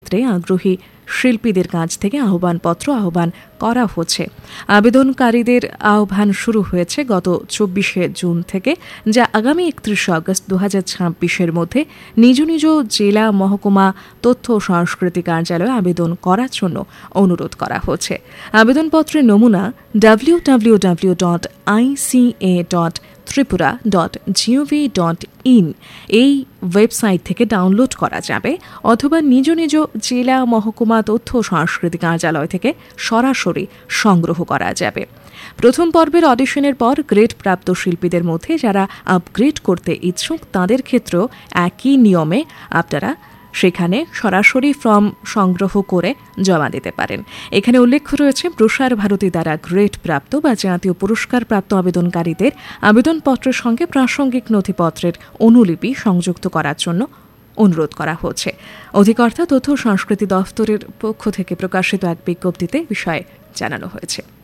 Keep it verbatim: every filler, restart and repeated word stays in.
ক্ষেত্রে আগ্রহী শিল্পীদের কাছ থেকে আহ্বানপত্র আহ্বান করা হচ্ছে। আবেদনকারীদের আহ্বান শুরু হয়েছে গত চব্বিশে জুন থেকে, যা আগামী একত্রিশে আগস্ট দু হাজার ছাব্বিশের মধ্যে নিজ নিজ জেলা মহকুমা তথ্য ও সংস্কৃতি কার্যালয়ে আবেদন করার জন্য অনুরোধ করা হচ্ছে। আবেদনপত্রের নমুনা W W W dot I C A dot Tripura dot gov dot in এই ওয়েবসাইট থেকে ডাউনলোড করা যাবে, অথবা নিজ নিজ জেলা মহকুমা তথ্য ও সংস্কৃতি কার্যালয় থেকে সরাসরি সংগ্রহ করা যাবে। প্রথম পর্বের অডিশনের পর গ্রেড প্রাপ্ত শিল্পীদের মধ্যে যারা আপগ্রেড করতে ইচ্ছুক তাদের ক্ষেত্রেও একই নিয়মে আপনারা সেখানে সরাসরি ফর্ম সংগ্রহ করে জমা দিতে পারেন। এখানে উল্লেখ রয়েছে প্রসার ভারতী দ্বারা গ্রেড প্রাপ্ত বা জাতীয় পুরস্কার প্রাপ্ত আবেদনকারীদের আবেদনপত্রের সঙ্গে প্রাসঙ্গিক নথিপত্রের অনুলিপি সংযুক্ত করার জন্য অনুরোধ করা হচ্ছে। অধিকর্তা তথ্য ও সংস্কৃতি দফতরের পক্ষ থেকে প্রকাশিত এক বিজ্ঞপ্তিতে বিষয়ে জানানো হয়েছে।